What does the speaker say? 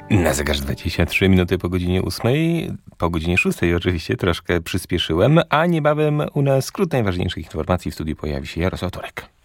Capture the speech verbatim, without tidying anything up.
Na zegarze dwadzieścia trzy minuty po godzinie ósmej, po godzinie szóstej oczywiście troszkę przyspieszyłem, a niebawem u nas skrót najważniejszych informacji w studiu pojawi się Jarosław Turek.